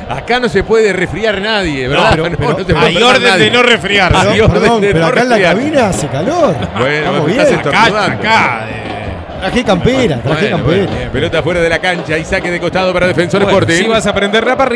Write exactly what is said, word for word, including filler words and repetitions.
Acá no se puede resfriar nadie, ¿verdad? No, pero, No, pero no se puede Hay enfermar orden nadie. de no resfriar. Hay Perdón, orden perdón, de pero no acá en la resfriar. cabina hace calor. Bueno, Estamos me bien. estás Acá, estornudando. acá. eh. Traje campera, traje Bueno, campera. bueno, pelota fuera de la cancha y saque de costado para Defensor Bueno, Sporting. si vas a prender la parrilla.